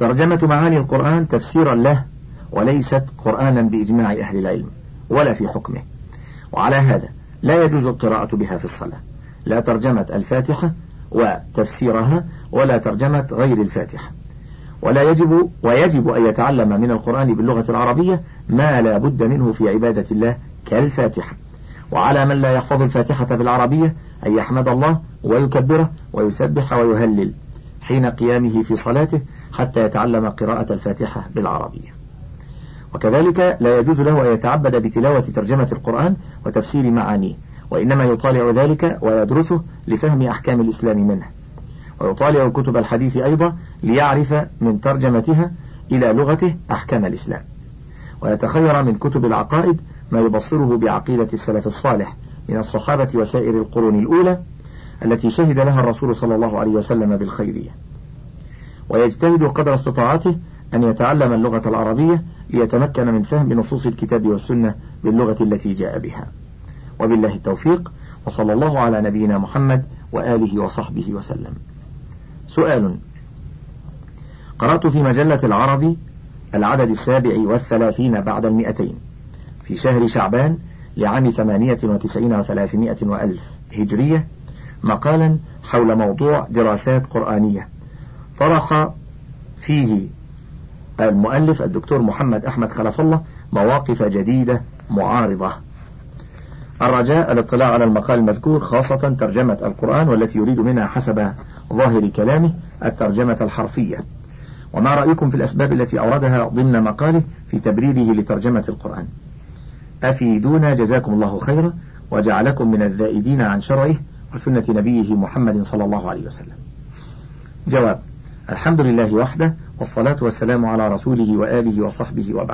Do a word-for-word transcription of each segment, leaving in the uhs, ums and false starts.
ترجمة معاني القرآن تفسيرا له، وليست قرآنا بإجماع أهل العلم ولا في حكمه، وعلى هذا لا يجوز القراءة بها في الصلاة، لا ترجمة الفاتحة وتفسيرها ولا ترجمة غير الفاتحة. ولا يجب ويجب أن يتعلم من القرآن باللغة العربية ما لا بد منه في عبادة الله كالفاتحة. وعلى من لا يحفظ الفاتحة بالعربية أن يحمد الله ويكبره ويسبح ويهلل حين قيامه في صلاته حتى يتعلم قراءة الفاتحة بالعربية. وكذلك لا يجوز له أن يتعبد بتلاوة ترجمة القرآن وتفسير معانيه، وإنما يطالع ذلك ويدرسه لفهم أحكام الإسلام منه، ويطالع كتب الحديث أيضا ليعرف من ترجمتها إلى لغته أحكام الإسلام، ويتخير من كتب العقائد ما يبصره بعقيدة السلف الصالح من الصحابة وسائر القرون الأولى التي شهد لها الرسول صلى الله عليه وسلم بالخيرية، ويجتهد قدر استطاعته أن يتعلم اللغة العربية ليتمكن من فهم نصوص الكتاب والسنة باللغة التي جاء بها. وبالله التوفيق، وصلى الله على نبينا محمد وآله وصحبه وسلم. سؤال: قرأت في مجلة العربي العدد السابع والثلاثين بعد المئتين في شهر شعبان لعام ثمانية وتسعين وثلاثمائة وألف هجرية مقالا حول موضوع دراسات قرآنية، طرح فيه المؤلف الدكتور محمد أحمد خلف الله مواقف جديدة معارضة. الرجاء الاطلاع على المقال المذكور، خاصة ترجمة القرآن والتي يريد منها حسب ظاهر كلامه الترجمة الحرفية. وما رأيكم في الأسباب التي أوردها ضمن مقاله في تبريره لترجمة القرآن؟ أفيدونا جزاكم الله خيرا، وجعلكم من الذائدين عن شرعه وسنة نبيه محمد صلى الله عليه وسلم. جواب: الحمد لله وحده، والصلاة والسلام على رسوله وآله وصحبه، وبعد.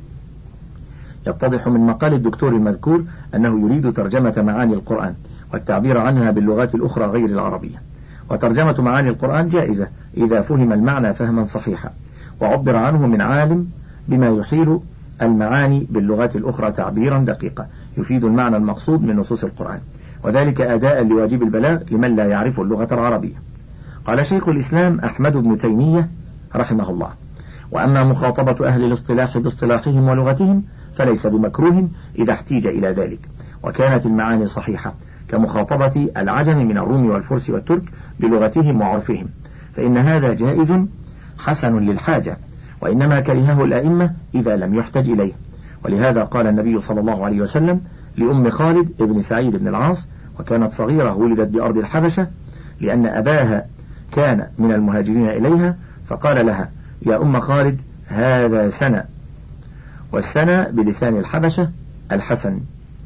يتضح من مقال الدكتور المذكور أنه يريد ترجمة معاني القرآن والتعبير عنها باللغات الأخرى غير العربية. وترجمة معاني القرآن جائزة إذا فهم المعنى فهما صحيحا، وعبر عنه من عالم بما يحيل المعاني باللغات الأخرى تعبيرا دقيقا يفيد المعنى المقصود من نصوص القرآن، وذلك أداء لواجب البلاغ لمن لا يعرف اللغة العربية. قال شيخ الإسلام أحمد بن تيمية رحمه الله: وأما مخاطبة أهل الاصطلاح باصطلاحهم ولغتهم فليس بمكروه إذا احتيج إلى ذلك، وكانت المعاني صحيحة، كمخاطبة العجم من الروم والفرس والترك بلغتهم وعرفهم، فإن هذا جائز حسن للحاجة، وإنما كرهه الأئمة إذا لم يحتج إليه. ولهذا قال النبي صلى الله عليه وسلم لأم خالد ابن سعيد بن العاص، وكانت صغيرة ولدت بأرض الحبشة لأن أباها كان من المهاجرين إليها، فقال لها: يا أم خالد، هذا سنة، والسنة بلسان الحبشة الحسن،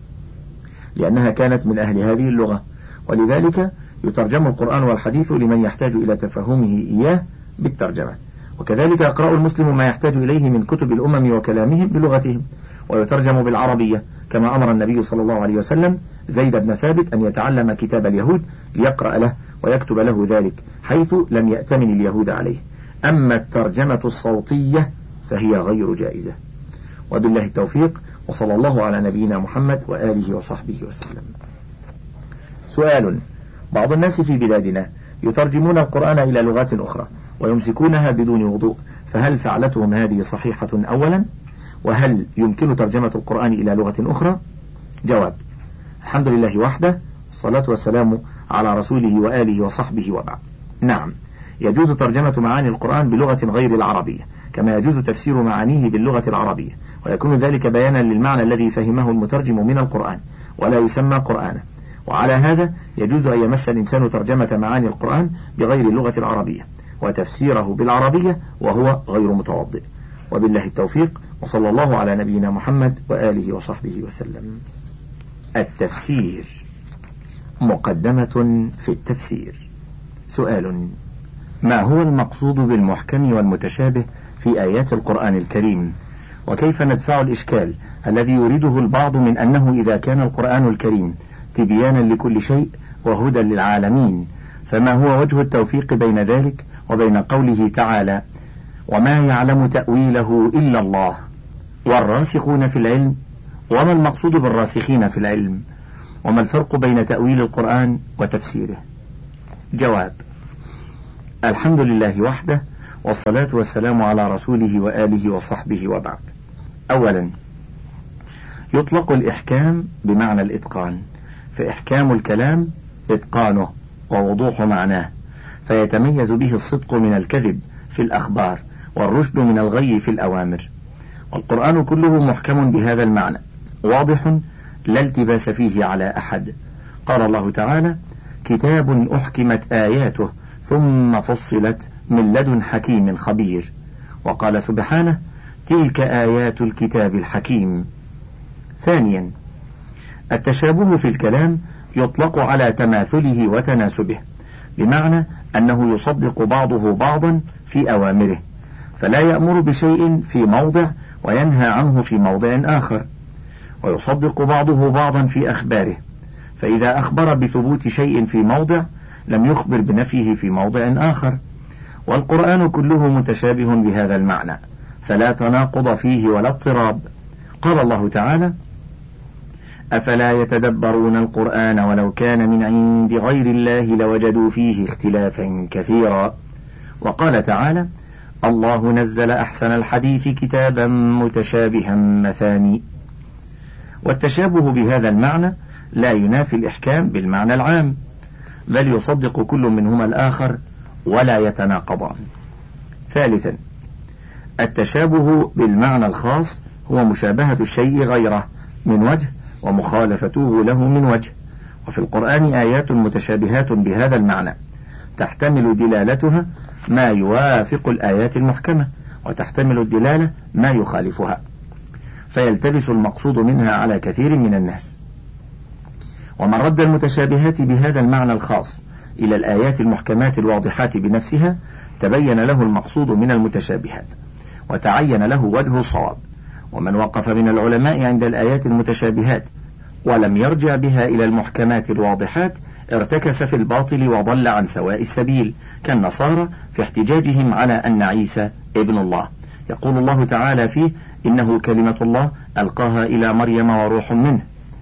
لأنها كانت من أهل هذه اللغة، ولذلك يترجم القرآن والحديث لمن يحتاج إلى تفهمه إياه بالترجمة. وكذلك يقرأ المسلم ما يحتاج إليه من كتب الأمم وكلامهم بلغتهم، ويترجم بالعربية، كما أمر النبي صلى الله عليه وسلم زيد بن ثابت أن يتعلم كتاب اليهود ليقرأ له ويكتب له ذلك، حيث لم يأتمن اليهود عليه. أما الترجمة الصوتية فهي غير جائزة. وبالله التوفيق، وصلى الله على نبينا محمد وآله وصحبه وسلم. سؤال: بعض الناس في بلادنا يترجمون القرآن إلى لغات أخرى ويمسكونها بدون وضوء، فهل فعلتهم هذه صحيحة أولا؟ وهل يمكن ترجمة القرآن إلى لغة أخرى؟ جواب: الحمد لله وحده، الصلاة والسلام على رسوله وآله وصحبه، وبعد. نعم، يجوز ترجمة معاني القرآن بلغة غير العربية، كما يجوز تفسير معانيه باللغة العربية، ويكون ذلك بيانا للمعنى الذي فهمه المترجم من القرآن، ولا يسمى قرآنا. وعلى هذا يجوز أن يمس الإنسان ترجمة معاني القرآن بغير اللغة العربية وتفسيره بالعربية وهو غير متوضئ. وبالله التوفيق، وصلى الله على نبينا محمد وآله وصحبه وسلم. التفسير. مقدمة في التفسير. سؤال: ما هو المقصود بالمحكم والمتشابه في آيات القرآن الكريم؟ وكيف ندفع الإشكال الذي يريده البعض من أنه إذا كان القرآن الكريم تبيانا لكل شيء وهدى للعالمين، فما هو وجه التوفيق بين ذلك وبين قوله تعالى: وما يعلم تأويله إلا الله والراسخون في العلم؟ وما المقصود بالراسخين في العلم؟ وما الفرق بين تأويل القرآن وتفسيره؟ جواب: الحمد لله وحده، والصلاة والسلام على رسوله وآله وصحبه وبعد. أولا، يطلق الإحكام بمعنى الإتقان، فإحكام الكلام إتقانه ووضوح معناه، فيتميز به الصدق من الكذب في الأخبار والرشد من الغي في الأوامر. والقرآن كله محكم بهذا المعنى واضح لا التباس فيه على أحد. قال الله تعالى: كتاب أحكمت آياته ثم فصلت من لدن حكيم خبير. وقال سبحانه: تلك آيات الكتاب الحكيم. ثانيا، التشابه في الكلام يطلق على تماثله وتناسبه، بمعنى أنه يصدق بعضه بعضا في أوامره، فلا يأمر بشيء في موضع وينهى عنه في موضع آخر، ويصدق بعضه بعضا في أخباره، فإذا أخبر بثبوت شيء في موضع لم يخبر بنفيه في موضع آخر. والقرآن كله متشابه بهذا المعنى، فلا تناقض فيه ولا اضطراب. قال الله تعالى: أفلا يتدبرون القرآن ولو كان من عند غير الله لوجدوا فيه اختلافا كثيرا. وقال تعالى: الله نزل أحسن الحديث كتابا متشابها مثاني. والتشابه بهذا المعنى لا ينافي الإحكام بالمعنى العام، بل يصدق كل منهما الآخر ولا يتناقضان. ثالثا، التشابه بالمعنى الخاص هو مشابهة الشيء غيره من وجه ومخالفته له من وجه. وفي القرآن آيات متشابهات بهذا المعنى تحتمل دلالتها ما يوافق الآيات المحكمة، وتحتمل الدلالة ما يخالفها، فيلتبس المقصود منها على كثير من الناس. ومن رد المتشابهات بهذا المعنى الخاص إلى الآيات المحكمات الواضحات بنفسها تبين له المقصود من المتشابهات وتعين له وجه الصواب. ومن وقف من العلماء عند الآيات المتشابهات ولم يرجع بها إلى المحكمات الواضحات ارتكس في الباطل وضل عن سواء السبيل، كالنصارى في احتجاجهم على أن عيسى ابن الله. يقول الله تعالى فيه: إنه كلمة الله ألقاها إلى مريم وروح منه.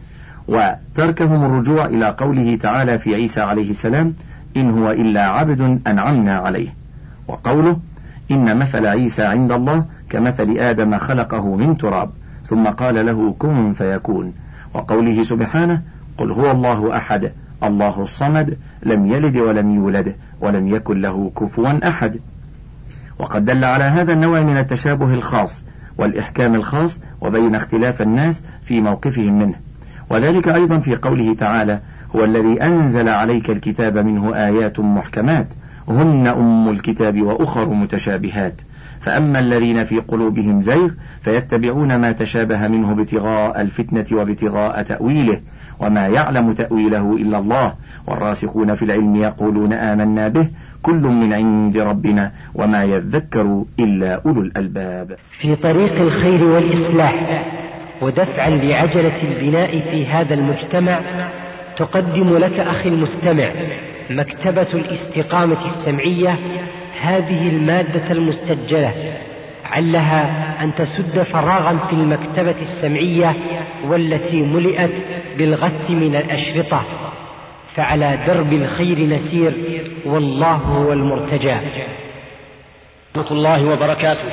وتركهم الرجوع إلى قوله تعالى في عيسى عليه السلام: إن هو إلا عبد أنعمنا عليه. وقوله: إن مثل عيسى عند الله كمثل آدم خلقه من تراب ثم قال له كن فيكون. وقوله سبحانه: قل هو الله أحد الله الصمد لم يلد ولم يولد ولم يكن له كفوا أحد. وقد دل على هذا النوع من التشابه الخاص والإحكام الخاص وبين اختلاف الناس في موقفهم منه، وذلك أيضا في قوله تعالى: هو الذي أنزل عليك الكتاب منه آيات محكمات هن أم الكتاب وأخر متشابهات، فأما الذين في قلوبهم زيغ فيتبعون ما تشابه منه ابتغاء الفتنة وابتغاء تأويله وما يعلم تأويله إلا الله والراسخون في العلم يقولون آمنا به كل من عند ربنا وما يذكر إلا أولو الألباب. في طريق الخير والإصلاح ودفعا لعجلة البناء في هذا المجتمع تقدم لك أخي المستمع مكتبة الاستقامة السمعية هذه المادة المستجلة، علها أن تسد فراغا في المكتبة السمعية والتي ملئت بالغث من الأشرطة، فعلى درب الخير نسير والله هو المرتجى. ورحمة الله وبركاته.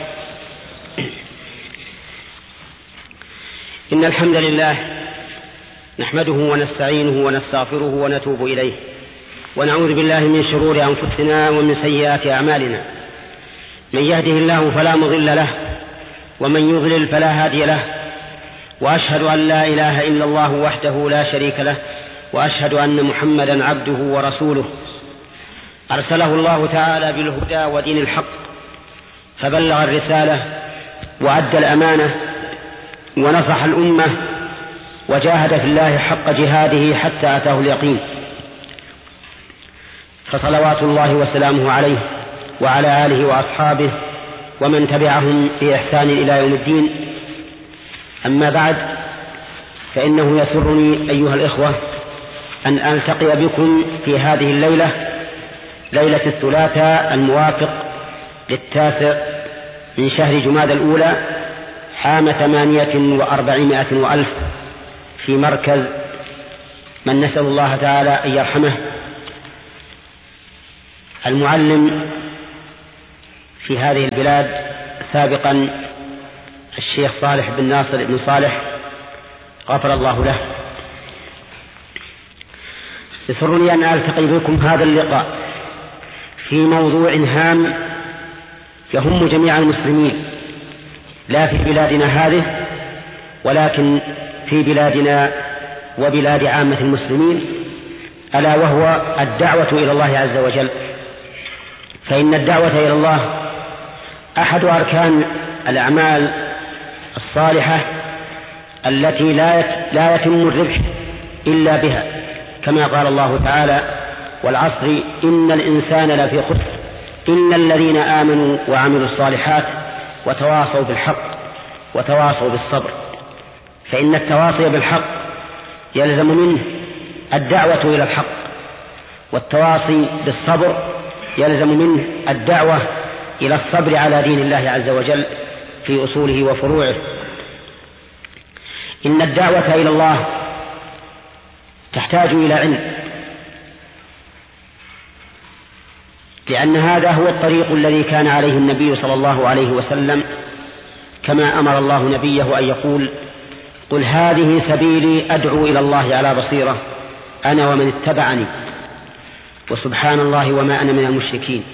إن الحمد لله نحمده ونستعينه ونستغفره ونتوب إليه، ونعوذ بالله من شرور أنفسنا ومن سيئات أعمالنا. من يهده الله فلا مضل له ومن يضلل فلا هادي له، وأشهد أن لا إله إلا الله وحده لا شريك له، وأشهد أن محمدا عبده ورسوله أرسله الله تعالى بالهدى ودين الحق، فبلغ الرسالة وأدى الأمانة ونصح الأمة وجاهد في الله حق جهاده حتى أتاه اليقين، فصلوات الله وسلامه عليه وعلى آله وأصحابه ومن تبعهم بإحسان إلى يوم الدين. أما بعد، فإنه يسرني أيها الإخوة أن ألتقي بكم في هذه الليلة، ليلة الثلاثاء الموافق للتاسع من شهر جمادى الأولى عام ثمانية وأربعمائة وألف، في مركز من نسأل الله تعالى أن يرحمه، المعلم في في هذه البلاد سابقا الشيخ صالح بن ناصر بن صالح غفر الله له. يسرني أن ألتقي بكم هذا اللقاء في موضوع هام يهم جميع المسلمين، لا في بلادنا هذه ولكن في بلادنا وبلاد عامة المسلمين، ألا وهو الدعوة إلى الله عز وجل. فإن الدعوة إلى الله أحد أركان الأعمال الصالحة التي لا يتم الربح إلا بها، كما قال الله تعالى: والعصر إن الإنسان لفي خسر إلا الذين آمنوا وعملوا الصالحات وتواصوا بالحق وتواصوا بالصبر. فإن التواصي بالحق يلزم منه الدعوة إلى الحق، والتواصي بالصبر يلزم منه الدعوة إلى الصبر على دين الله عز وجل في أصوله وفروعه. إن الدعوة إلى الله تحتاج إلى علم، لأن هذا هو الطريق الذي كان عليه النبي صلى الله عليه وسلم، كما أمر الله نبيه أن يقول: قل هذه سبيلي أدعو إلى الله على بصيرة أنا ومن اتبعني وسبحان الله وما أنا من المشركين.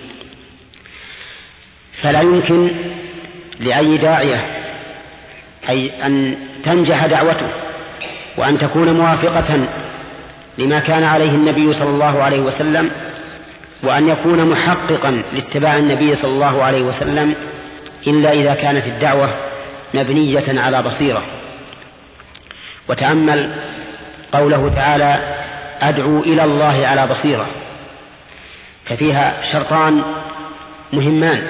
فلا يمكن لأي داعية أي أن تنجح دعوته وأن تكون موافقة لما كان عليه النبي صلى الله عليه وسلم، وأن يكون محققا لاتباع النبي صلى الله عليه وسلم، إلا إذا كانت الدعوة مبنية على بصيرة. وتأمل قوله تعالى: أدعو إلى الله على بصيرة، ففيها شرطان مهمان: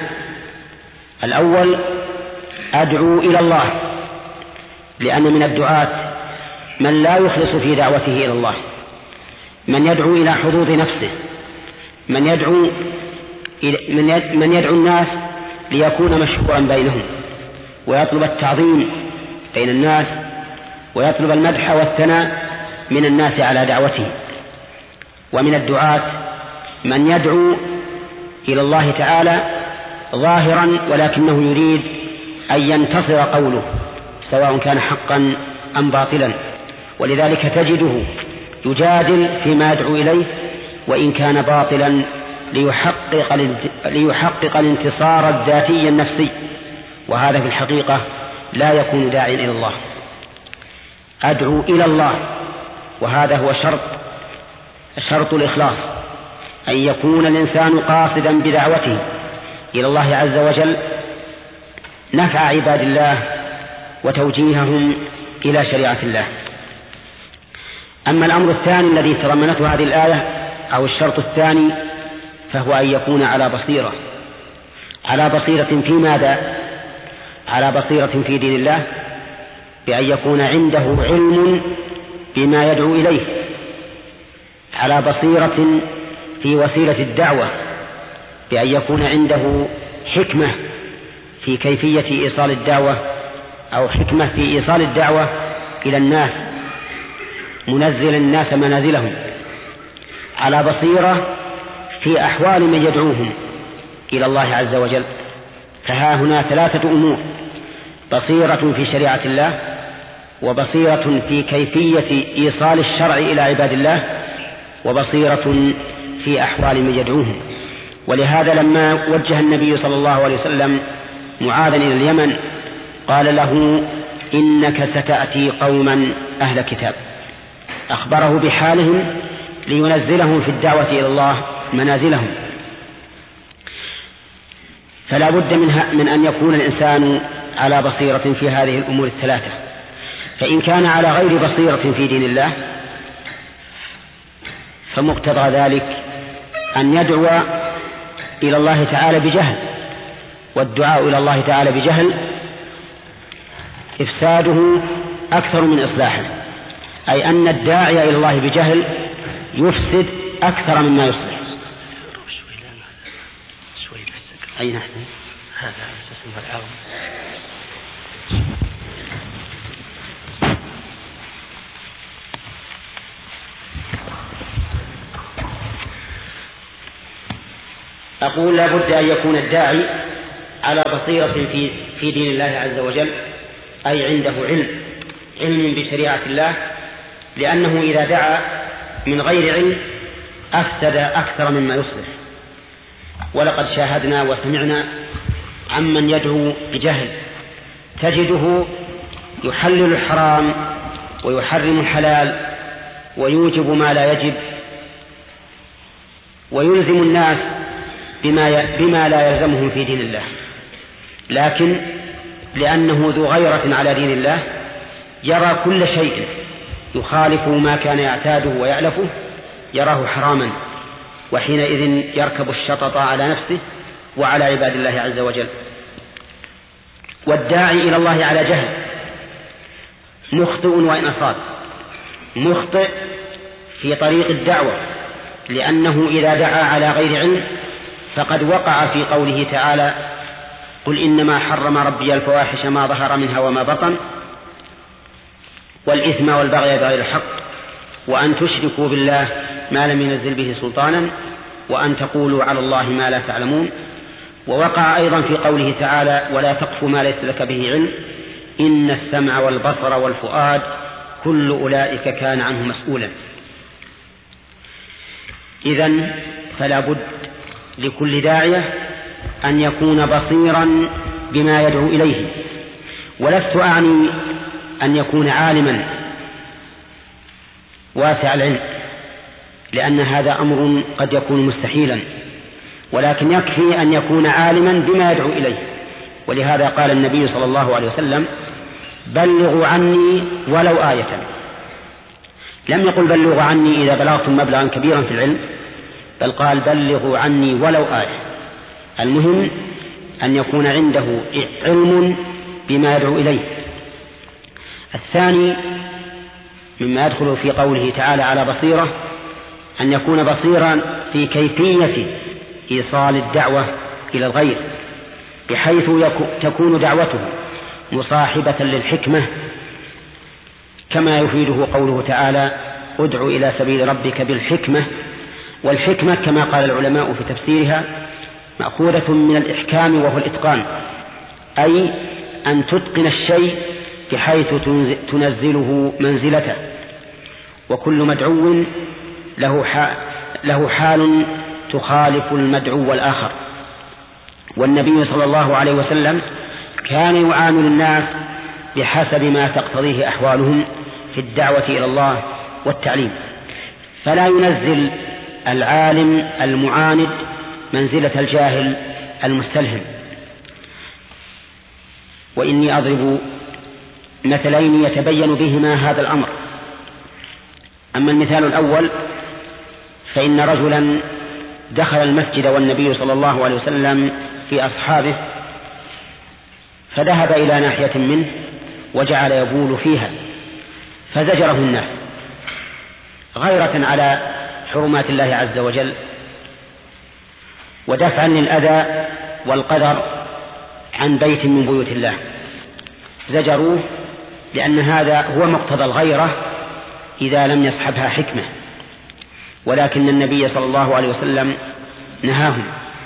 الأول أدعو إلى الله، لأن من الدعاة من لا يخلص في دعوته إلى الله، من يدعو إلى حظوظ نفسه، من يدعو من يدعو الناس ليكون مشهورا بينهم ويطلب التعظيم بين الناس ويطلب المدح والثناء من الناس على دعوته. ومن الدعاة من يدعو إلى الله تعالى ظاهرا ولكنه يريد أن ينتصر قوله سواء كان حقا أم باطلا، ولذلك تجده يجادل فيما يدعو إليه وإن كان باطلا ليحقق, ليحقق الانتصار الذاتي النفسي، وهذا في الحقيقة لا يكون داعيا إلى الله. أدعو إلى الله، وهذا هو شرط شرط الإخلاص، أن يكون الإنسان قاصدا بدعوته إلى الله عز وجل نفع عباد الله وتوجيههم إلى شريعة الله. أما الأمر الثاني الذي تضمنته هذه الآية أو الشرط الثاني فهو أن يكون على بصيرة. على بصيرة في ماذا؟ على بصيرة في دين الله، بأن يكون عنده علم بما يدعو إليه، على بصيرة في وسيلة الدعوة، بأن يكون عنده حكمة في كيفية إيصال الدعوة أو حكمة في إيصال الدعوة إلى الناس، منزل الناس منازلهم، على بصيرة في أحوال من يدعوهم إلى الله عز وجل. فها هنا ثلاثة أمور: بصيرة في شريعة الله، وبصيرة في كيفية إيصال الشرع إلى عباد الله، وبصيرة في أحوال من يدعوهم. ولهذا لما وجه النبي صلى الله عليه وسلم معاذا إلى اليمن قال له: إنك ستأتي قوما أهل كتاب، أخبره بحالهم لينزلهم في الدعوة إلى الله منازلهم. فلا بد من أن يكون الإنسان على بصيرة في هذه الأمور الثلاثة. فإن كان على غير بصيرة في دين الله فمقتضى ذلك أن يدعو إلى الله تعالى بجهل، والدعاء إلى الله تعالى بجهل إفساده أكثر من إصلاحه، أي أن الداعي إلى الله بجهل يفسد أكثر مما يصلح. أي نحن هذا اسمه العون. أقول لا بد أن يكون الداعي على بصيرة في, في دين الله عز وجل، أي عنده علم علم بشريعة الله، لأنه إذا دعا من غير علم أفسد أكثر مما يصلح. ولقد شاهدنا وسمعنا عمن يدعو بجهل، تجده يحلل الحرام ويحرم الحلال ويوجب ما لا يجب، ويلزم الناس بما, بما لا يلزمهم في دين الله، لكن لأنه ذو غيرة على دين الله يرى كل شيء يخالف ما كان يعتاده ويألفه يراه حراما، وحينئذ يركب الشطط على نفسه وعلى عباد الله عز وجل. والداعي إلى الله على جهل مخطئ وإن أصاب، مخطئ في طريق الدعوة، لأنه إذا دعا على غير علم فقد وقع في قوله تعالى: قل إنما حرم ربي الفواحش ما ظهر منها وما بطن والإثم والبغي بغير الحق وأن تشركوا بالله ما لم ينزل به سلطانا وأن تقولوا على الله ما لا تعلمون. ووقع أيضا في قوله تعالى: ولا تقف ما ليس لك به علم إن السمع والبصر والفؤاد كل أولئك كان عنه مسؤولا. إذن فلا بد لكل داعية أن يكون بصيرا بما يدعو إليه، ولست أعني أن يكون عالما واسع العلم، لأن هذا أمر قد يكون مستحيلا، ولكن يكفي أن يكون عالما بما يدعو إليه. ولهذا قال النبي صلى الله عليه وسلم: بلغوا عني ولو آية. لم يقل بلغوا عني إذا بلغتم مبلغا كبيرا في العلم، بل قال بلغوا عني ولو آية. المهم أن يكون عنده علم بما يدعو إليه. الثاني مما يدخل في قوله تعالى على بصيرة أن يكون بصيرا في كيفية إيصال الدعوة إلى الغير، بحيث تكون دعوته مصاحبة للحكمة، كما يفيده قوله تعالى: ادع إلى سبيل ربك بالحكمة. والحكمة كما قال العلماء في تفسيرها مأخوذة من الإحكام وهو الإتقان، أي أن تتقن الشيء بحيث تنزله منزلته. وكل مدعو له حال, له حال تخالف المدعو الآخر. والنبي صلى الله عليه وسلم كان يعامل الناس بحسب ما تقتضيه أحوالهم في الدعوة إلى الله والتعليم، فلا ينزل العالم المعاند منزلة الجاهل المستلهم. وإني أضرب مثلين يتبين بهما هذا الأمر. أما المثال الأول فإن رجلا دخل المسجد والنبي صلى الله عليه وسلم في أصحابه، فذهب إلى ناحية منه وجعل يبول فيها، فزجره الناس غيرة على حرمات الله عز وجل ودفعا للأذى والقدر عن بيت من بيوت الله. زجروه لأن هذا هو مقتضى الغيرة إذا لم يصحبها حكمة، ولكن النبي صلى الله عليه وسلم نهاهم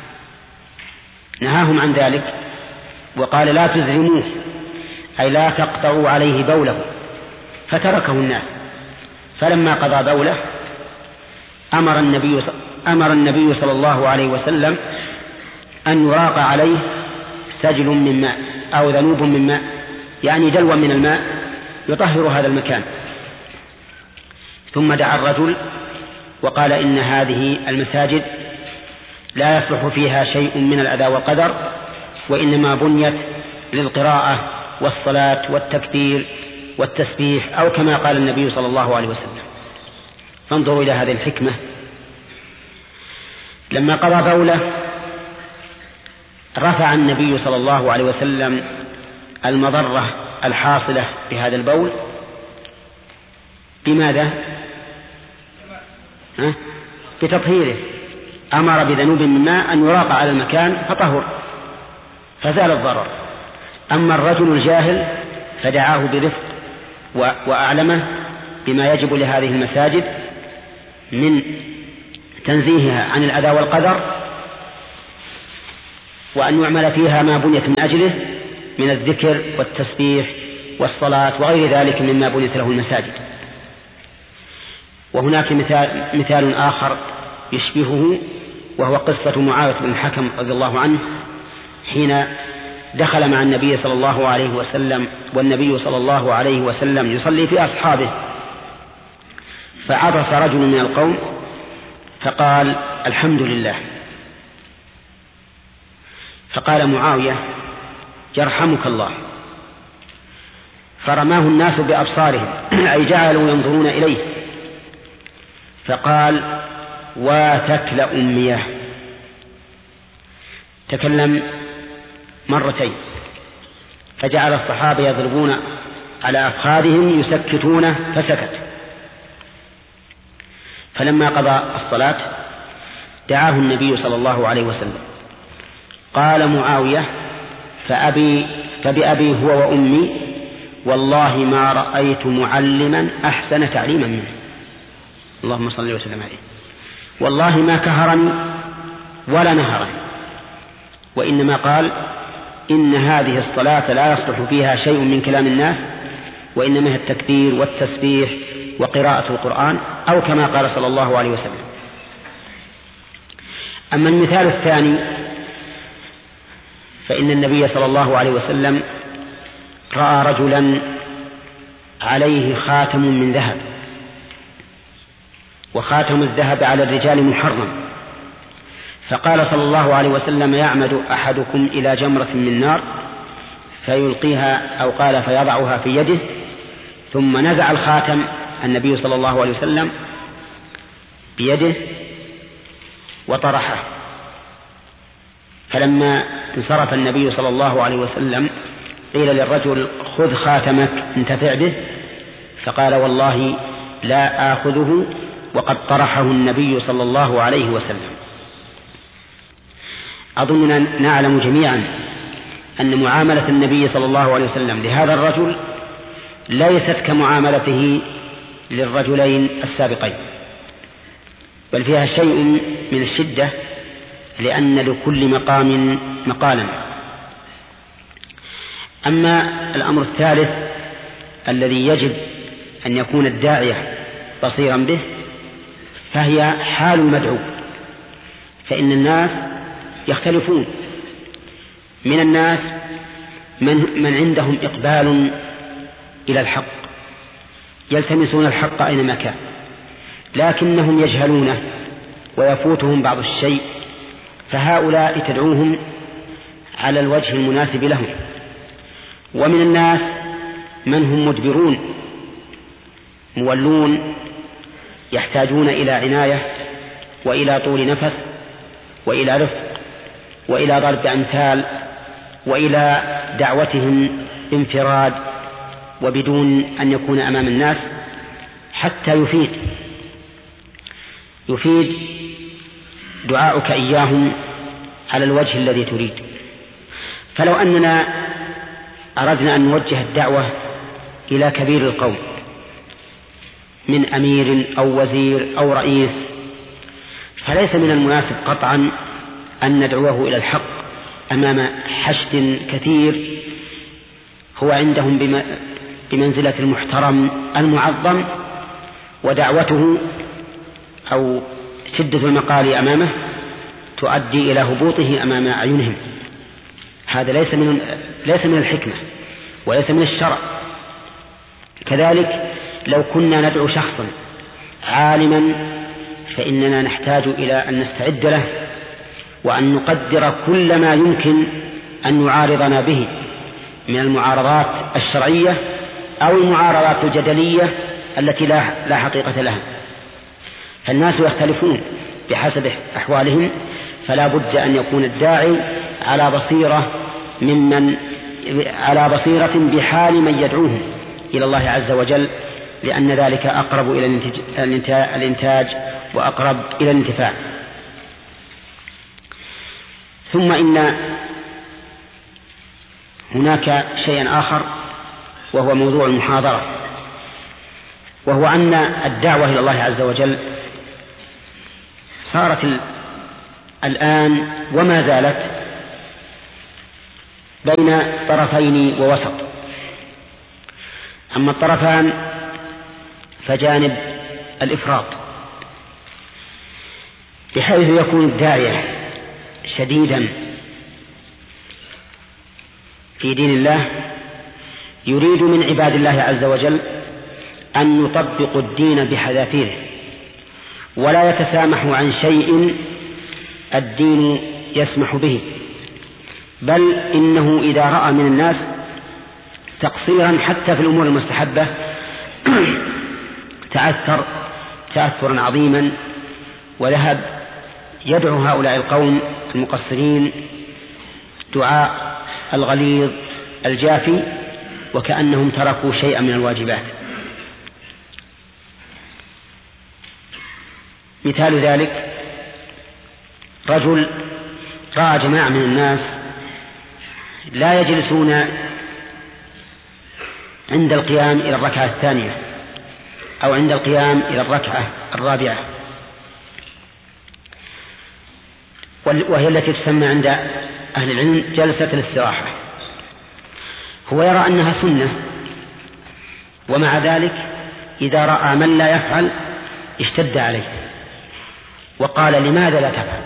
نهاهم عن ذلك وقال: لا تزرموه، أي لا تقطعوا عليه بوله. فتركه الناس، فلما قضى بوله أمر النبي أمر النبي صلى الله عليه وسلم أن يراق عليه سجل من ماء أو ذنوب من ماء، يعني دلو من الماء يطهر هذا المكان. ثم دعا الرجل وقال: إن هذه المساجد لا يصلح فيها شيء من الأذى والقدر، وإنما بنيت للقراءة والصلاة والتكبير والتسبيح، أو كما قال النبي صلى الله عليه وسلم. فانظروا إلى هذه الحكمة. لما قضى بوله رفع النبي صلى الله عليه وسلم المضرة الحاصلة بهذا البول. بماذا؟ ها؟ بتطهيره. أمر بذنوب من ماء أن يراق على المكان فطهر، فزال الضرر. أما الرجل الجاهل فدعاه برفق وأعلمه بما يجب لهذه المساجد من تنزيهها عن الأذى والقدر، وأن يعمل فيها ما بنيت من أجله من الذكر والتسبيح والصلاة وغير ذلك مما بنيت له المساجد. وهناك مثال, مثال آخر يشبهه، وهو قصة معاوية بن الحكم رضي الله عنه حين دخل مع النبي صلى الله عليه وسلم والنبي صلى الله عليه وسلم يصلي في أصحابه، فعطس رجل من القوم فقال الحمد لله، فقال معاوية يرحمك الله، فرماه الناس بأبصارهم أي جعلوا ينظرون إليه، فقال واتكل أميه. تكلم مرتين، فجعل الصحابة يضربون على أفخاذهم يسكتونه فسكت. فلما قضى الصلاة دعاه النبي صلى الله عليه وسلم، قال معاوية فأبي فبأبي هو وأمي والله ما رأيت معلما أحسن تعليما منه، اللهم صل وسلم عليه، والله ما كهرني ولا نهرني، وإنما قال إن هذه الصلاة لا يصلح فيها شيء من كلام الناس، وإنما هي التكبير والتسبيح وقراءة القرآن، أو كما قال صلى الله عليه وسلم. أما المثال الثاني فإن النبي صلى الله عليه وسلم رأى رجلا عليه خاتم من ذهب، وخاتم الذهب على الرجال محرم، فقال صلى الله عليه وسلم يعمد أحدكم إلى جمرة من نار فيلقيها، أو قال فيضعها في يده، ثم نزع الخاتم النبي صلى الله عليه وسلم بيده وطرحه. فلما انصرف النبي صلى الله عليه وسلم قيل للرجل خذ خاتمك انتفع به، فقال والله لا آخذه وقد طرحه النبي صلى الله عليه وسلم. أظننا نعلم جميعا أن معاملة النبي صلى الله عليه وسلم لهذا الرجل ليست كمعاملته للرجلين السابقين، بل فيها شيء من الشدة، لأن لكل مقام مقالا. أما الأمر الثالث الذي يجب أن يكون الداعية بصيرا به فهي حال المدعو، فإن الناس يختلفون، من الناس من, من عندهم إقبال إلى الحق يلتمسون الحق أينما كان، لكنهم يجهلونه ويفوتهم بعض الشيء، فهؤلاء تدعوهم على الوجه المناسب لهم. ومن الناس من هم مدبرون مولون يحتاجون إلى عناية وإلى طول نفس وإلى رفق وإلى ضرب أمثال وإلى دعوتهم انفراد وبدون أن يكون أمام الناس حتى يفيد يفيد دعاؤك إياهم على الوجه الذي تريد. فلو أننا أردنا أن نوجه الدعوة إلى كبير القوم من أمير أو وزير أو رئيس، فليس من المناسب قطعا أن ندعوه إلى الحق أمام حشد كثير هو عندهم بمنزلة المحترم المعظم، ودعوته أو شدة المقال أمامه تؤدي إلى هبوطه أمام أعينهم. هذا ليس من ليس من الحكمة وليس من الشرع. كذلك لو كنا ندعو شخصا عالما فإننا نحتاج إلى أن نستعد له وأن نقدر كل ما يمكن أن يعارضنا به من المعارضات الشرعية أو المعارضات الجدلية التي لا لا حقيقة لها. فالناس يختلفون بحسب أحوالهم، فلا بد أن يكون الداعي على بصيرة ممن على بصيرة بحال من يدعوهم إلى الله عز وجل، لأن ذلك أقرب إلى الإنتاج وأقرب إلى الانتفاع. ثم إن هناك شيئا آخر وهو موضوع المحاضرة، وهو أن الدعوة إلى الله عز وجل صارت الآن وما زالت بين طرفين ووسط. أما الطرفان فجانب الإفراط، بحيث يكون الداعية شديدا في دين الله يريد من عباد الله عز وجل أن يطبقوا الدين بحذافيره، ولا يتسامحوا عن شيء الدين يسمح به، بل إنه إذا رأى من الناس تقصيرا حتى في الأمور المستحبة تأثر تأثرا عظيما، وذهب يدعو هؤلاء القوم المقصرين دعاء الغليظ الجافي، وكأنهم تركوا شيئا من الواجبات. مثال ذلك رجل رأى جماعة من الناس لا يجلسون عند القيام إلى الركعة الثانية أو عند القيام إلى الركعة الرابعة، وهي التي تسمى عند أهل العلم جلسة الاستراحة. هو يرى أنها سنة، ومع ذلك إذا رأى من لا يفعل اشتد عليه وقال لماذا لا تفعل،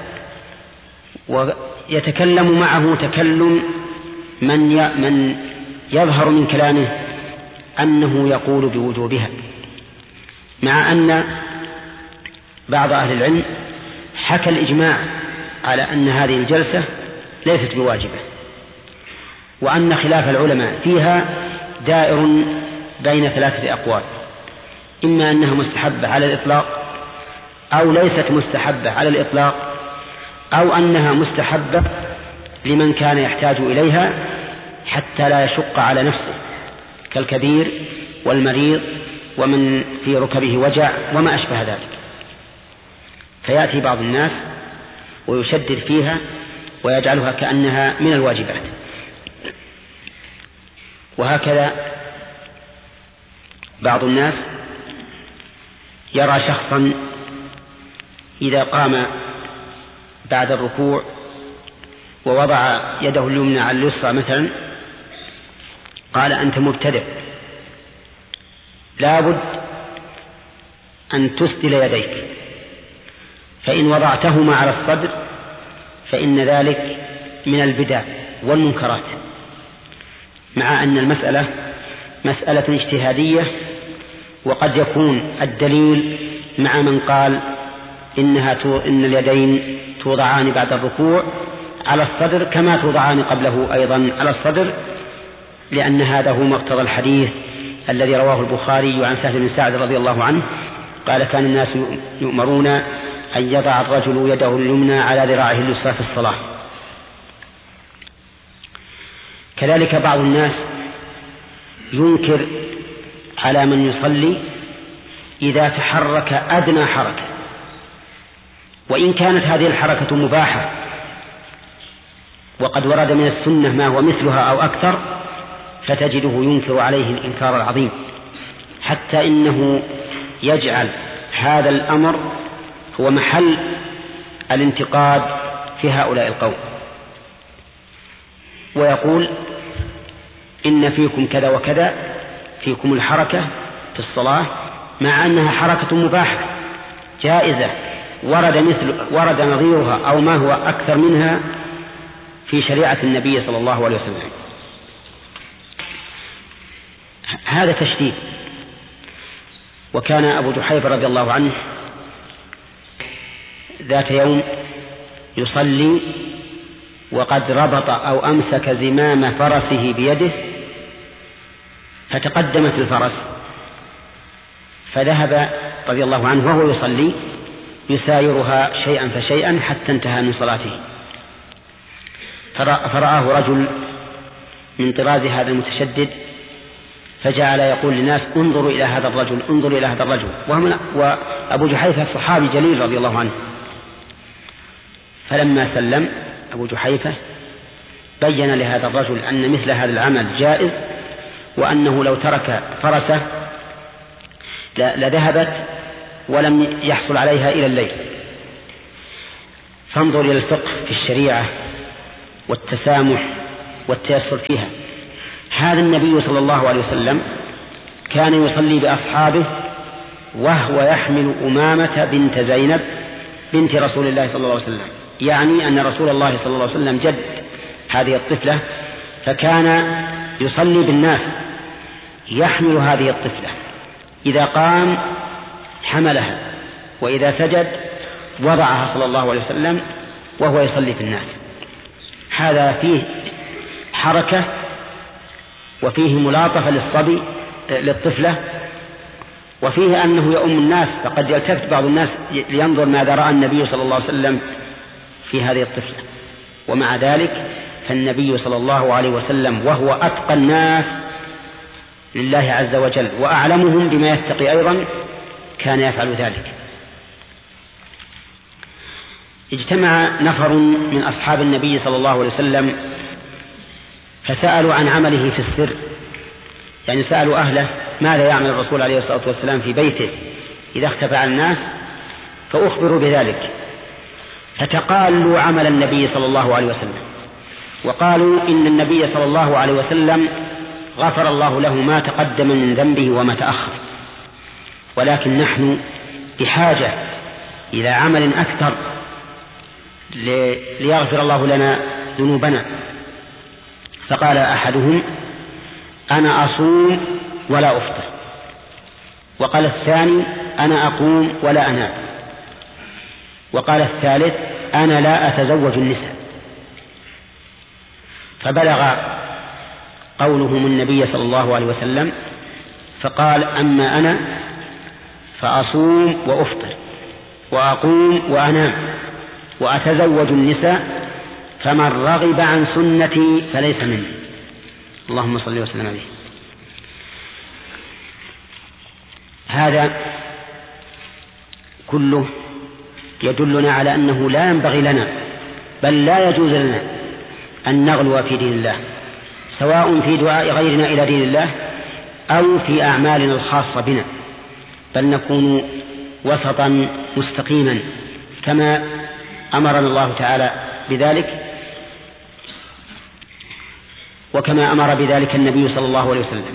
ويتكلم معه تكلم من من يظهر من كلامه أنه يقول بوجوبها، مع أن بعض أهل العلم حكى الإجماع على أن هذه الجلسة ليست بواجبة، وأن خلاف العلماء فيها دائر بين ثلاثة أقوال، إما أنها مستحبة على الإطلاق أو ليست مستحبة على الإطلاق، أو أنها مستحبة لمن كان يحتاج إليها حتى لا يشق على نفسه كالكبير والمريض ومن في ركبه وجع وما أشبه ذلك. فيأتي بعض الناس ويشدد فيها ويجعلها كأنها من الواجبات. وهكذا بعض الناس يرى شخصا إذا قام بعد الركوع ووضع يده اليمنى على اليسرى مثلا قال أنت مبتدع، لابد أن تسدل يديك، فإن وضعتهما على الصدر فإن ذلك من البدع والمنكرات، مع أن المسألة مسألة اجتهادية، وقد يكون الدليل مع من قال إنها تو إن اليدين توضعان بعد الركوع على الصدر كما توضعان قبله أيضا على الصدر، لأن هذا هو مقتضى الحديث الذي رواه البخاري عن سهل بن سعد رضي الله عنه قال كان الناس يؤمرون أن يضع الرجل يده اليمنى على ذراعه اليسرى في الصلاة. كذلك بعض الناس ينكر على من يصلي إذا تحرك أدنى حركة، وإن كانت هذه الحركة مباحة وقد ورد من السنة ما هو مثلها أو أكثر، فتجده ينكر عليه الإنكار العظيم، حتى إنه يجعل هذا الأمر هو محل الانتقاد في هؤلاء القوم، ويقول إن فيكم كذا وكذا، فيكم الحركة في الصلاة، مع أنها حركة مباحة جائزة ورد مثل ورد نظيرها أو ما هو أكثر منها في شريعة النبي صلى الله عليه وسلم. هذا تشديد. وكان أبو جحيفة رضي الله عنه ذات يوم يصلي وقد ربط أو أمسك زمام فرسه بيده، فتقدمت الفرس، فذهب رضي الله عنه وهو يصلي يسايرها شيئا فشيئا حتى انتهى من صلاته، فرآه رجل من طراز هذا المتشدد، فجعل يقول للناس انظروا إلى هذا الرجل، انظروا إلى هذا الرجل، وأبو جحيفة صحابي جليل رضي الله عنه. فلما سلم أبو جحيفة بين لهذا الرجل أن مثل هذا العمل جائز، وأنه لو ترك فرسه لذهبت ولم يحصل عليها إلى الليل. فانظر إلى الفقه في الشريعة والتسامح والتيسر فيها. هذا النبي صلى الله عليه وسلم كان يصلي بأصحابه وهو يحمل أمامة بنت زينب بنت رسول الله صلى الله عليه وسلم، يعني أن رسول الله صلى الله عليه وسلم جد هذه الطفلة، فكان يصلي بالناس يحمل هذه الطفلة، إذا قام حملها وإذا سجد وضعها صلى الله عليه وسلم وهو يصلي في الناس. هذا فيه حركة وفيه ملاطفة للصبي للطفلة، وفيه أنه يؤم الناس، فقد يلتفت بعض الناس لينظر ماذا رأى النبي صلى الله عليه وسلم في هذه الطفلة. ومع ذلك فالنبي صلى الله عليه وسلم وهو أتقى الناس لله عز وجل وأعلمهم بما يتقي أيضا كان يفعل ذلك. اجتمع نفر من أصحاب النبي صلى الله عليه وسلم فسألوا عن عمله في السر، يعني سألوا أهله ماذا يعمل الرسول عليه الصلاة والسلام في بيته إذا اختفى عن الناس، فأخبروا بذلك، فتقالوا عمل النبي صلى الله عليه وسلم وقالوا إن النبي صلى الله عليه وسلم غفر الله له ما تقدم من ذنبه وما تأخر، ولكن نحن بحاجة إلى عمل أكثر ليغفر الله لنا ذنوبنا. فقال أحدهم أنا أصوم ولا أفطر، وقال الثاني أنا أقوم ولا أنام، وقال الثالث أنا لا أتزوج النساء. فبلغ قولهم النبي صلى الله عليه وسلم فقال أما أنا فأصوم وأفطر وأقوم وأنام وأتزوج النساء، فمن رغب عن سنتي فليس مني. اللهم صل وسلم عليه. هذا كله يدلنا على أنه لا ينبغي لنا بل لا يجوز لنا أن نغلو في دين الله، سواء في دعاء غيرنا إلى دين الله أو في أعمالنا الخاصة بنا، بل نكون وسطا مستقيما كما أمرنا الله تعالى بذلك وكما أمر بذلك النبي صلى الله عليه وسلم.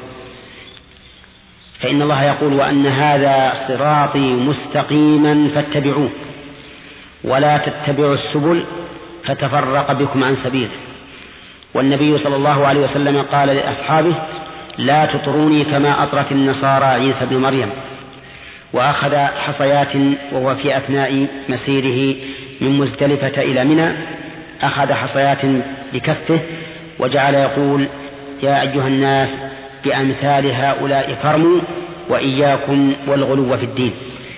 فإن الله يقول وأن هذا صراطي مستقيما فاتبعوه ولا تتبعوا السبل فتفرق بكم عن سبيله. والنبي صلى الله عليه وسلم قال لأصحابه لا تطروني كما أطرت النصارى عيسى بن مريم، وأخذ حصيات وهو في أثناء مسيره من مزدلفة إلى منى، أخذ حصيات بكفه وجعل يقول يا أيها الناس بأمثال هؤلاء فرموا وإياكم والغلو في الدين.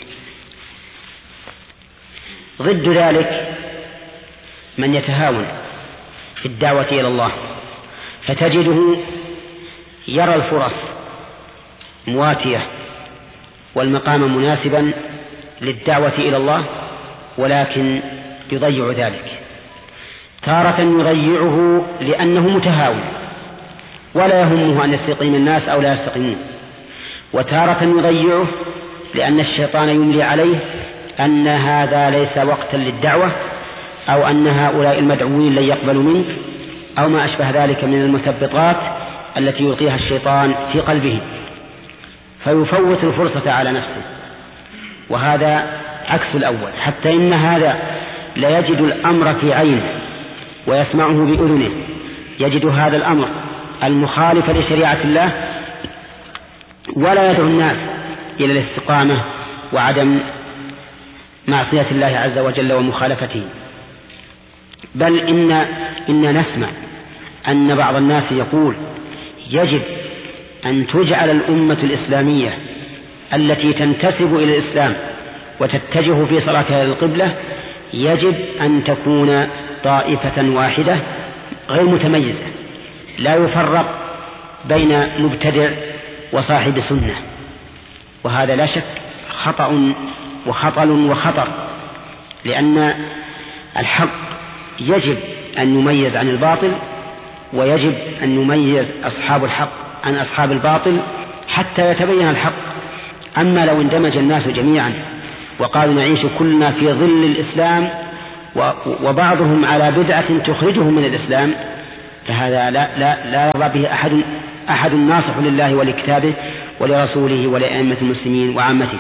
ضد ذلك من يتهاون في الدعوة إلى الله، فتجده يرى الفرص مواتية والمقام مناسبا للدعوة إلى الله ولكن يضيع ذلك. تارة يضيعه لأنه متهاون ولا يهمه أن يستقيم الناس أو لا يستقيمون، وتارة يضيعه لأن الشيطان يملي عليه أن هذا ليس وقتا للدعوة أو أن هؤلاء المدعوين لن يقبلوا منك أو ما أشبه ذلك من المثبطات التي يلقيها الشيطان في قلبه، فيفوت الفرصة على نفسه. وهذا عكس الأول، حتى إن هذا لا يجد الأمر في عينه ويسمعه بأذنه، يجد هذا الأمر المخالف لشريعة الله ولا يدعو الناس إلى الاستقامة وعدم معصية الله عز وجل ومخالفته. بل إن إن نسمع أن بعض الناس يقول يجب أن تجعل الأمة الإسلامية التي تنتسب إلى الإسلام وتتجه في صلاتها للقبلة يجب أن تكون طائفة واحدة غير متميزة، لا يفرق بين مبتدع وصاحب سنة. وهذا لا شك خطأ وخطل وخطر، لأن الحق يجب أن نميز عن الباطل، ويجب أن نميز أصحاب الحق عن أصحاب الباطل حتى يتبين الحق. أما لو اندمج الناس جميعا وقالوا نعيش كلنا في ظل الإسلام وبعضهم على بدعة تخرجهم من الإسلام، فهذا لا, لا, لا يرضى به أحد, أحد ناصح لله ولكتابه ولرسوله ولأئمة المسلمين وعامته.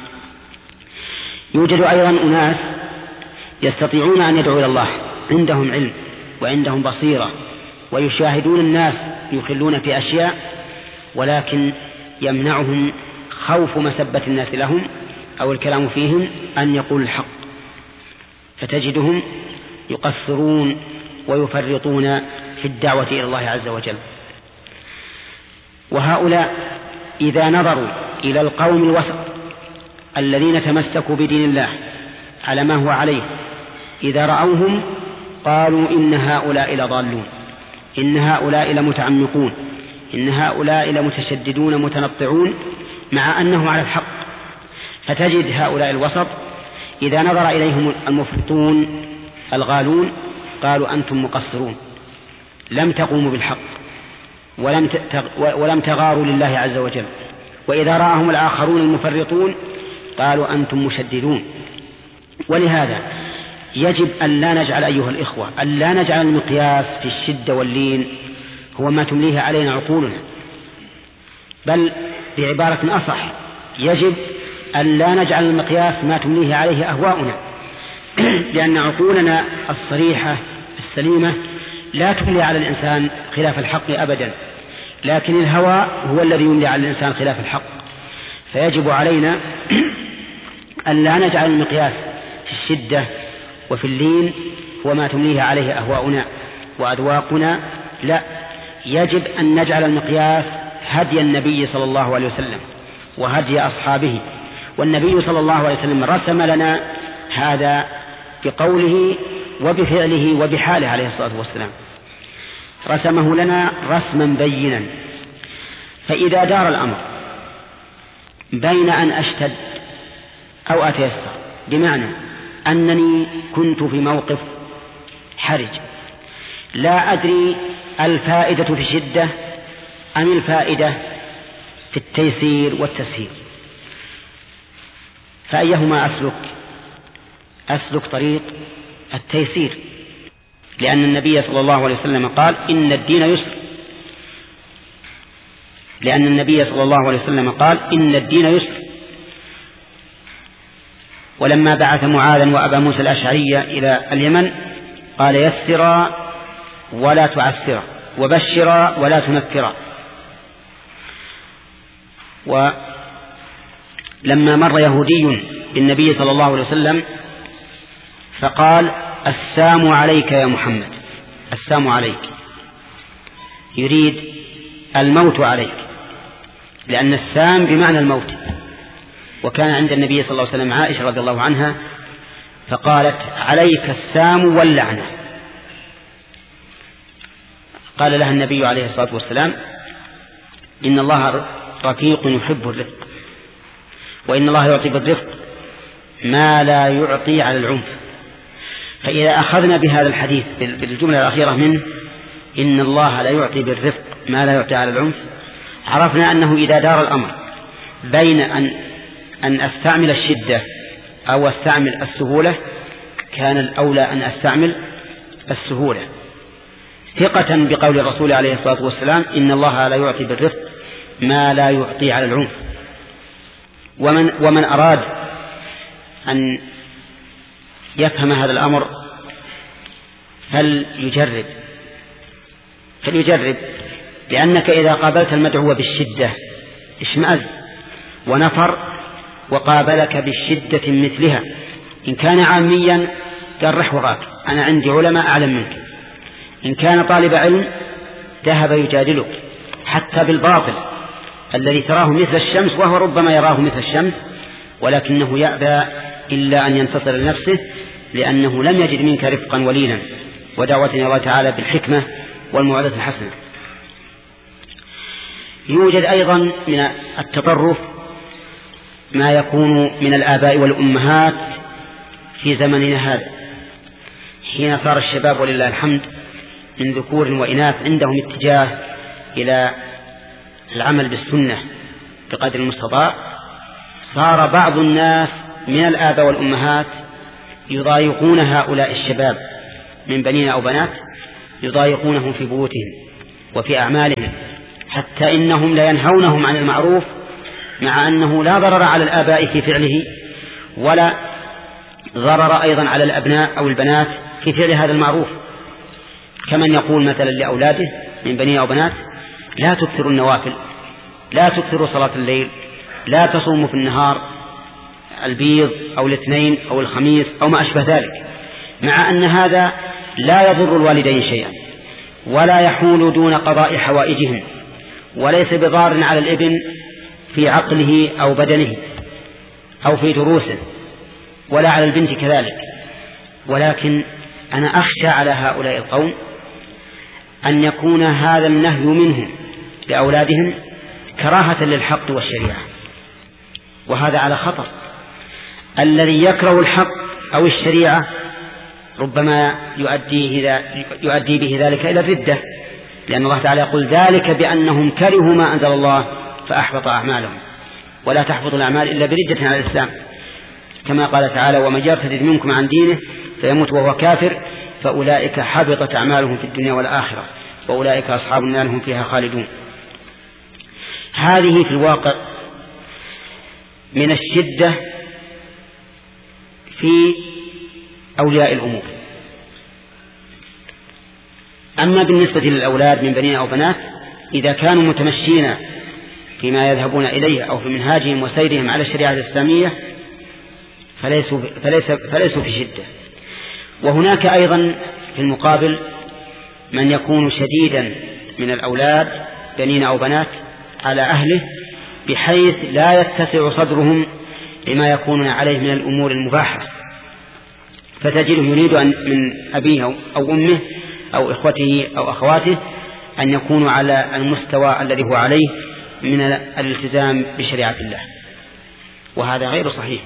يوجد أيضا أناس يستطيعون أن يدعوا إلى الله، عندهم علم وعندهم بصيرة ويشاهدون الناس يخلون في أشياء، ولكن يمنعهم خوف مسبة الناس لهم أو الكلام فيهم أن يقول الحق، فتجدهم يقصرون ويفرطون في الدعوة إلى الله عز وجل. وهؤلاء إذا نظروا إلى القوم الوسط الذين تمسكوا بدين الله على ما هو عليه، إذا رأوهم قالوا إن هؤلاء لضالون، إن هؤلاء لمتعمقون، إن هؤلاء لمتشددون متنطعون، مع أنه على الحق. فتجد هؤلاء الوسط إذا نظر إليهم المفرطون الغالون قالوا أنتم مقصرون، لم تقوموا بالحق ولم ولم تغاروا لله عز وجل. وإذا رأهم الآخرون المفرطون قالوا أنتم مشددون. ولهذا يجب أن لا نجعل أيها الإخوة أن لا نجعل المقياس في الشدة واللين هو ما تمليه علينا عقولنا، بل بعبارة أصح يجب أن لا نجعل المقياس ما تمليه عليه أهواؤنا، لأن عقولنا الصريحة السليمة لا تملي على الإنسان خلاف الحق أبدا، لكن الهوى هو الذي يملي على الإنسان خلاف الحق. فيجب علينا أن لا نجعل المقياس في الشدة وفي اللين هو ما تمليه عليه أهواؤنا وأذواقنا، لا، يجب أن نجعل المقياس هدي النبي صلى الله عليه وسلم وهدي أصحابه. والنبي صلى الله عليه وسلم رسم لنا هذا بقوله وبفعله وبحاله عليه الصلاة والسلام، رسمه لنا رسما بينا. فإذا دار الأمر بين أن أشتد أو أتيسر، بمعنى أنني كنت في موقف حرج لا أدري الفائدة في الشدة أم الفائدة في التيسير والتسهيل، فأيهما أسلك؟ أسلك طريق التيسير، لأن النبي صلى الله عليه وسلم قال إن الدين يسر، لأن النبي صلى الله عليه وسلم قال إن الدين يسر. ولما بعث معاذا وأبا موسى الأشعري إلى اليمن قال يسرا ولا تعسرا وبشرا ولا تنكرا. ولما مر يهودي بالنبي صلى الله عليه وسلم فقال السام عليك يا محمد، السام عليك، يريد الموت عليك، لأن السام بمعنى الموت. وكان عند النبي صلى الله عليه وسلم عائشة رضي الله عنها فقالت عليك السام واللعنة. قال لها النبي عليه الصلاة والسلام إن الله رفيق يحب الرفق، وإن الله يعطي بالرفق ما لا يعطي على العنف. فإذا أخذنا بهذا الحديث بالجملة الأخيرة منه إن الله لا يعطي بالرفق ما لا يعطي على العنف، عرفنا أنه إذا دار الأمر بين أن أن أستعمل الشدة أو أستعمل السهولة كان الأولى أن أستعمل السهولة، ثقة بقول الرسول عليه الصلاة والسلام إن الله لا يعطي بالرفق ما لا يعطي على العنف. ومن, ومن أراد أن يفهم هذا الأمر فليجرب فليجرب لأنك إذا قابلت المدعو بالشدة اشمأز ونفر وقابلك بالشدة مثلها، إن كان عاميا جرح وراك، أنا عندي علماء أعلم منك. إن كان طالب علم ذهب يجادلك حتى بالباطل الذي تراه مثل الشمس وهو ربما يراه مثل الشمس، ولكنه يأبى إلا أن ينتصر لنفسه لأنه لم يجد منك رفقا ولينا ودعوة الله تعالى بالحكمة والموعظة الحسنة. يوجد أيضا من التطرف ما يكون من الآباء والأمهات في زمننا هذا، حين صار الشباب ولله الحمد من ذكور وإناث عندهم اتجاه إلى العمل بالسنة بقدر المستطاع، صار بعض الناس من الآباء والأمهات يضايقون هؤلاء الشباب من بنين أو بنات يضايقونهم في بيوتهم وفي أعمالهم، حتى إنهم لا ينهونهم عن المعروف، مع أنه لا ضرر على الآباء في فعله ولا ضرر أيضا على الأبناء أو البنات في فعل هذا المعروف. كمن يقول مثلا لأولاده من بني أو بنات: لا تكثروا النوافل، لا تكثروا صلاة الليل، لا تصوموا في النهار البيض أو الاثنين أو الخميس أو ما أشبه ذلك، مع أن هذا لا يضر الوالدين شيئا ولا يحول دون قضاء حوائجهم، وليس بضار على الابن في عقله أو بدنه أو في دروسه، ولا على البنت كذلك. ولكن أنا أخشى على هؤلاء القوم أن يكون هذا النهي منهم لأولادهم كراهة للحق والشريعة، وهذا على خطر. الذي يكره الحق أو الشريعة ربما يؤدي, يؤدي به ذلك إلى الردة، لأن الله تعالى يقول: ذلك بأنهم كرهوا ما أنزل الله فأحبط أعمالهم. ولا تحبط الأعمال إلا بردة على الإسلام، كما قال تعالى: ومن يرتد منكم عن دينه فيموت وهو كافر فأولئك حبطت أعمالهم في الدنيا والآخرة وأولئك أصحاب النار هم فيها خالدون. هذه في الواقع من الشدة في أولياء الأمور. أما بالنسبة للأولاد من بنين أو بنات، إذا كانوا متمشين فيما يذهبون إليه أو في منهاجهم وسيرهم على الشريعة الإسلامية فليسوا, فليس فليسوا في شدة. وهناك أيضا في المقابل من يكون شديدا من الأولاد بنين أو بنات على أهله، بحيث لا يتسع صدرهم لما يكون عليه من الأمور المباحة، فتجده يريد أن من أبيه أو أمه أو إخوته أو أخواته أن يكونوا على المستوى الذي هو عليه من الالتزام بشريعة الله، وهذا غير صحيح.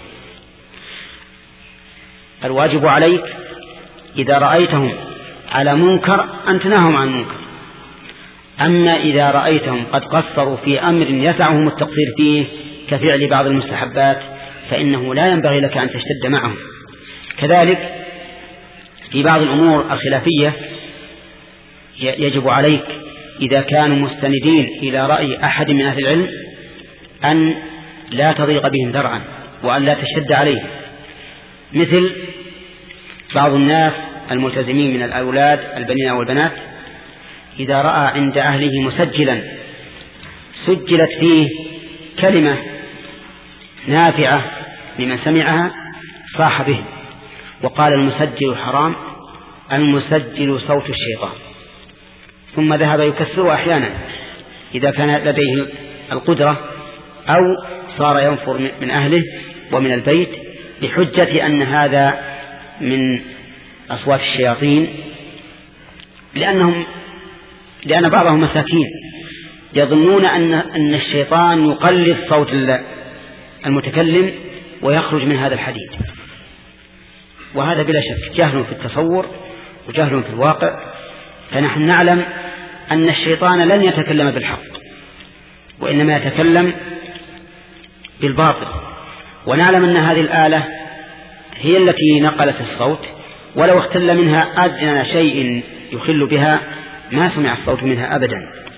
الواجب عليك إذا رأيتهم على منكر أن تنههم عن منكر، أما إذا رأيتهم قد قصروا في أمر يسعهم التقصير فيه كفعل بعض المستحبات فإنه لا ينبغي لك أن تشتد معهم. كذلك في بعض الأمور الخلافية يجب عليك إذا كانوا مستندين إلى رأي أحد من أهل العلم أن لا تضيق بهم ذرعا وأن لا تشد عليهم، مثل بعض الناس الملتزمين من الأولاد البنين والبنات إذا رأى عند أهله مسجلا سجلت فيه كلمة نافعة لمن سمعها صاح به وقال: المسجل حرام، المسجل صوت الشيطان، ثم ذهب يكسره أحيانا إذا كان لديه القدرة، أو صار ينفر من أهله ومن البيت بحجة أن هذا من أصوات الشياطين، لأنهم لأن بعضهم مساكين يظنون أن أن الشيطان يقلد صوت المتكلم ويخرج من هذا الحديد، وهذا بلا شك جهل في التصور وجهل في الواقع. فنحن نعلم أن الشيطان لن يتكلم بالحق وإنما يتكلم بالباطل، ونعلم أن هذه الآلة هي التي نقلت الصوت، ولو اختل منها أدنى شيء يخل بها ما سمع الصوت منها أبدا.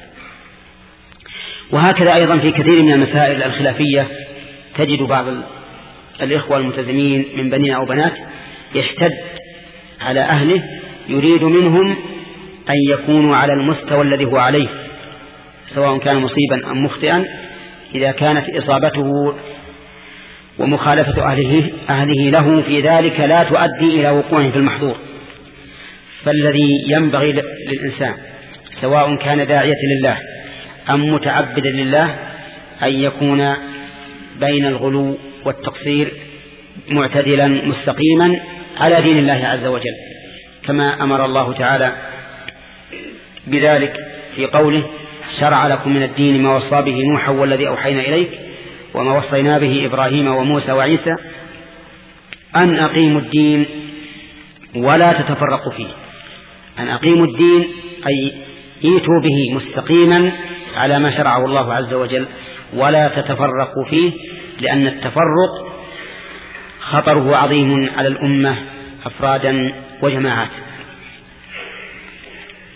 وهكذا أيضا في كثير من المسائل الخلافية تجد بعض الإخوة الملتزمين من بنين أو بنات يشتد على أهله، يريد منهم أن يكونوا على المستوى الذي هو عليه سواء كان مصيبا أم مخطئا، إذا كانت إصابته ومخالفة أهله, أهله له في ذلك لا تؤدي إلى وقوعه في المحظور. فالذي ينبغي للإنسان سواء كان داعية لله أم متعبدا لله أن يكون بين الغلو والتقصير معتدلا مستقيما على دين الله عز وجل، كما أمر الله تعالى بذلك في قوله: شرع لكم من الدين ما وصى به نوحا والذي أوحينا إليك وما وصينا به إبراهيم وموسى وعيسى أن أقيموا الدين ولا تتفرقوا فيه. أن أقيموا الدين أي ايتوا به مستقيما على ما شرعه الله عز وجل ولا تتفرقوا فيه، لأن التفرق خطره عظيم على الأمة أفرادا وجماعات.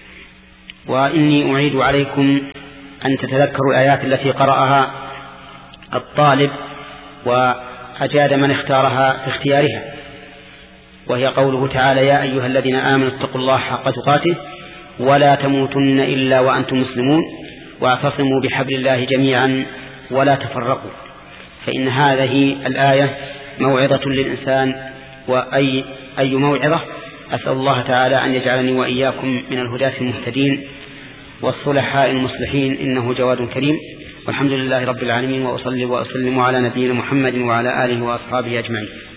وإني أعيد عليكم أن تتذكروا الآيات التي قرأها الطالب وأجاد من اختارها في اختيارها، وهي قوله تعالى: يا أيها الذين آمنوا اتقوا الله حق تقاته ولا تموتن إلا وأنتم مسلمون واعتصموا بحبل الله جميعا ولا تفرقوا. فإن هذه الآية موعظة للإنسان، وأي أي موعظة. أسأل الله تعالى أن يجعلني وإياكم من الهداة المهتدين والصلحاء المصلحين، إنه جواد كريم. والحمد لله رب العالمين، وأصلي وأسلم على نبينا محمد وعلى آله وأصحابه أجمعين.